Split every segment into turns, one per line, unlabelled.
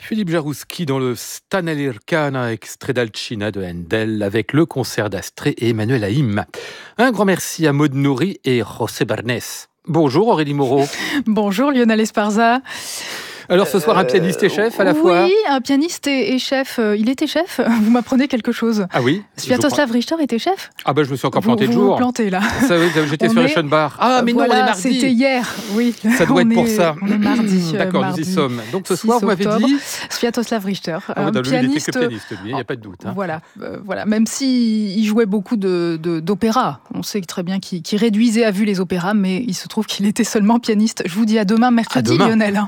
Philippe Jarouski dans le Stanelircana, extrait d'Alcina de Handel, avec le concert d'Astrée et Emmanuel Haïm. Un grand merci à Maud Nourri et José Barnès. Bonjour Aurélie Moreau.
Bonjour Lionel Esparza.
Alors ce soir, un pianiste et chef à la fois.
Oui, un pianiste et chef. Il était chef. Vous m'apprenez quelque chose.
Ah oui.
Sviatoslav Richter était chef.
Ah ben je me suis encore planté de jour.
Vous vous plantez là.
J'étais sur le Schönbach. Ah mais
voilà,
non, on est mardi.
C'était hier, oui.
Ça doit être pour ça.
On est mardi.
D'accord,
mardi,
nous y sommes. Donc ce soir, vous m'avez dit
Sviatoslav Richter.
Ah,
un pianiste.
Il était que pianiste, lui, il n'y a pas de doute. Hein.
Voilà. Même s'il jouait beaucoup d'opéras. On sait très bien qu'il réduisait à vue les opéras, mais il se trouve qu'il était seulement pianiste. Je vous dis à demain, mercredi, Lionel.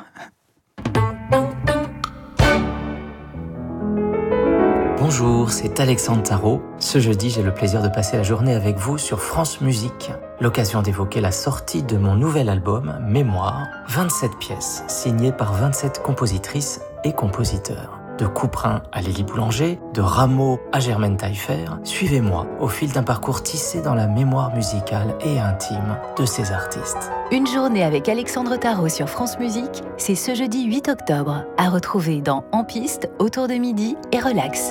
Bonjour, c'est Alexandre Tarot. Ce jeudi, j'ai le plaisir de passer la journée avec vous sur France Musique. L'occasion d'évoquer la sortie de mon nouvel album, Mémoire, 27 pièces, signées par 27 compositrices et compositeurs. De Couperin à Lélie Boulanger, de Rameau à Germaine Taillefer, suivez-moi au fil d'un parcours tissé dans la mémoire musicale et intime de ces artistes.
Une journée avec Alexandre Tarot sur France Musique, c'est ce jeudi 8 octobre, à retrouver dans En Piste, autour de midi et Relax.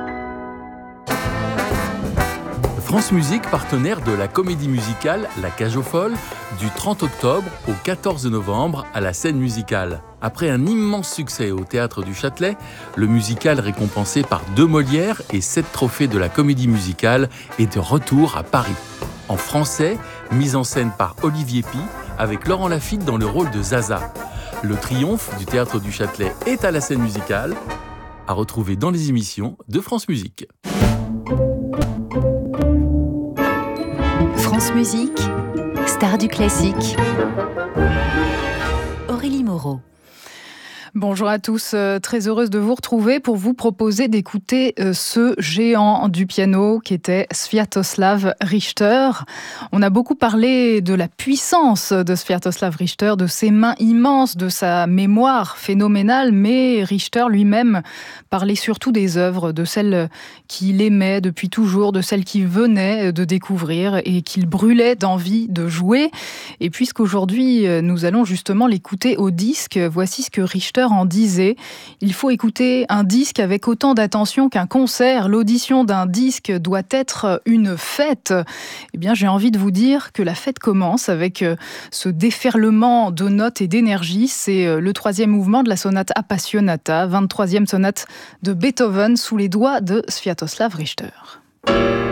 France Musique, partenaire de la comédie musicale La Cage aux Folles, du 30 octobre au 14 novembre à la Scène Musicale. Après un immense succès au Théâtre du Châtelet, le musical récompensé par 2 Molières et 7 trophées de la comédie musicale est de retour à Paris. En français, mise en scène par Olivier Py, avec Laurent Lafitte dans le rôle de Zaza. Le triomphe du Théâtre du Châtelet est à la Scène Musicale, à retrouver dans les émissions de France Musique.
France Musique, star du classique. Aurélie Moreau.
Bonjour à tous, très heureuse de vous retrouver pour vous proposer d'écouter ce géant du piano qui était Sviatoslav Richter. On a beaucoup parlé de la puissance de Sviatoslav Richter, de ses mains immenses, de sa mémoire phénoménale, mais Richter lui-même parlait surtout des œuvres, de celles qu'il aimait depuis toujours, de celles qu'il venait de découvrir et qu'il brûlait d'envie de jouer. Et puisqu'aujourd'hui nous allons justement l'écouter au disque, voici ce que Richter en disait. Il faut écouter un disque avec autant d'attention qu'un concert. L'audition d'un disque doit être une fête. Eh bien, j'ai envie de vous dire que la fête commence avec ce déferlement de notes et d'énergie. C'est le 3e mouvement de la sonate Appassionata, 23e sonate de Beethoven sous les doigts de Sviatoslav Richter.